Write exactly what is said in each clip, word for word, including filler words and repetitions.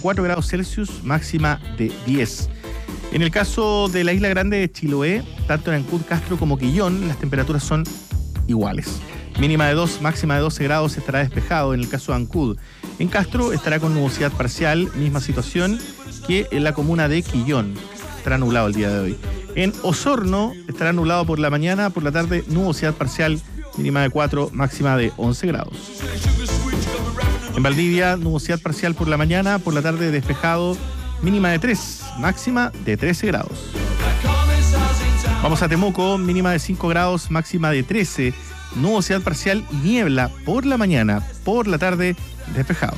cuatro grados Celsius, máxima de diez. En el caso de la isla grande de Chiloé, tanto en Ancud, Castro como Quillón, las temperaturas son iguales. Mínima de dos, máxima de doce grados, estará despejado en el caso de Ancud. En Castro estará con nubosidad parcial, misma situación que en la comuna de Quillón. Estará nublado el día de hoy. En Osorno estará nublado por la mañana, por la tarde nubosidad parcial, mínima de cuatro, máxima de once grados. En Valdivia, nubosidad parcial por la mañana, por la tarde despejado, mínima de tres, máxima de trece grados. Vamos a Temuco, mínima de cinco grados, máxima de trece, nubosidad parcial y niebla por la mañana, por la tarde despejado.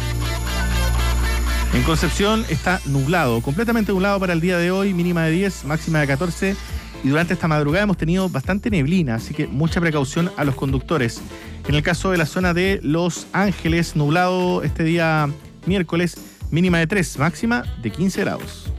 En Concepción está nublado, completamente nublado para el día de hoy, mínima de diez, máxima de catorce, y durante esta madrugada hemos tenido bastante neblina, así que mucha precaución a los conductores. En el caso de la zona de Los Ángeles, nublado este día miércoles, mínima de tres, máxima de quince grados.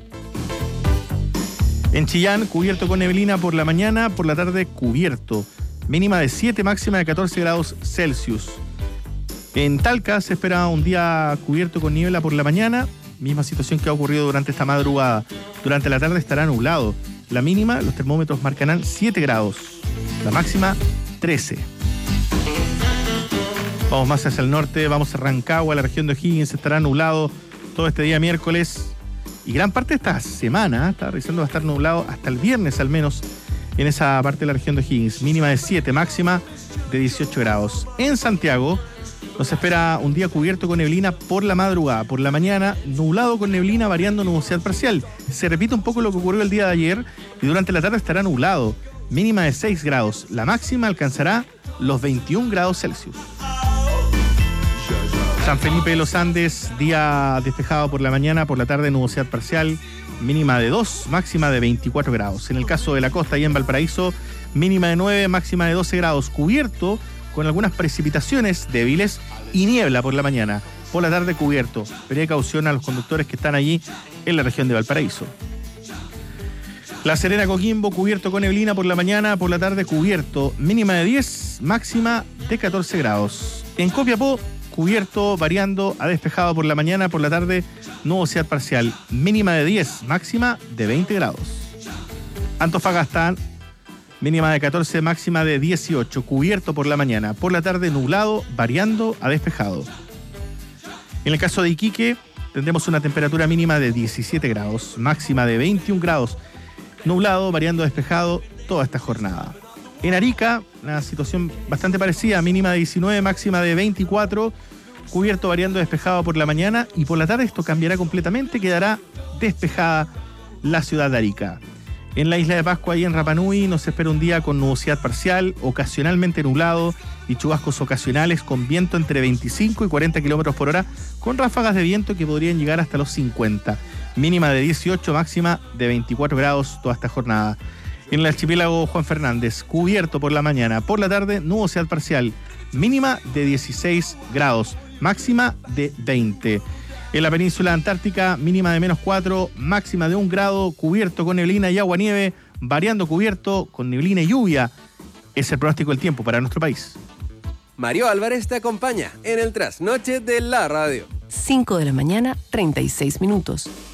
En Chillán, cubierto con neblina por la mañana, por la tarde cubierto, mínima de siete, máxima de catorce grados Celsius. En Talca se espera un día cubierto con niebla por la mañana, misma situación que ha ocurrido durante esta madrugada. Durante la tarde estará nublado. La mínima, los termómetros marcarán siete grados, la máxima trece. Vamos más hacia el norte, vamos a Rancagua, la región de O'Higgins, estará nublado todo este día miércoles y gran parte de esta semana, está revisando, va a estar nublado hasta el viernes al menos en esa parte de la región de O'Higgins, mínima de siete, máxima de dieciocho grados. En Santiago nos espera un día cubierto con neblina por la madrugada, por la mañana nublado con neblina variando nubosidad parcial. Se repite un poco lo que ocurrió el día de ayer y durante la tarde estará nublado, mínima de seis grados, la máxima alcanzará los veintiún grados Celsius. San Felipe de los Andes, día despejado por la mañana, por la tarde nubosidad parcial, mínima de dos, máxima de veinticuatro grados. En el caso de la costa y en Valparaíso, mínima de nueve, máxima de doce grados, cubierto con algunas precipitaciones débiles y niebla por la mañana, por la tarde cubierto. Precaución a los conductores que están allí en la región de Valparaíso. La Serena, Coquimbo, cubierto con neblina por la mañana, por la tarde cubierto, mínima de diez, máxima de catorce grados. En Copiapó, cubierto, variando a despejado por la mañana, por la tarde, nubosidad parcial, mínima de diez, máxima de veinte grados. Antofagasta, mínima de catorce, máxima de dieciocho, cubierto por la mañana, por la tarde nublado, variando a despejado. En el caso de Iquique, tendremos una temperatura mínima de diecisiete grados, máxima de veintiún grados, nublado, variando a despejado toda esta jornada. En Arica, una situación bastante parecida, mínima de diecinueve, máxima de veinticuatro, cubierto variando despejado por la mañana y por la tarde esto cambiará completamente, quedará despejada la ciudad de Arica. En la isla de Pascua y en Rapa Nui nos espera un día con nubosidad parcial, ocasionalmente nublado y chubascos ocasionales con viento entre veinticinco y cuarenta kilómetros por hora, con ráfagas de viento que podrían llegar hasta los cincuenta. Mínima de dieciocho, máxima de veinticuatro grados toda esta jornada. En el archipiélago Juan Fernández, cubierto por la mañana, por la tarde, nubosidad parcial, mínima de dieciséis grados, máxima de veinte. En la península antártica, mínima de menos cuatro, máxima de un grado, cubierto con neblina y aguanieve, variando cubierto con neblina y lluvia. Es el pronóstico del tiempo para nuestro país. Mario Álvarez te acompaña en el trasnoche de la radio. cinco de la mañana, treinta y seis minutos.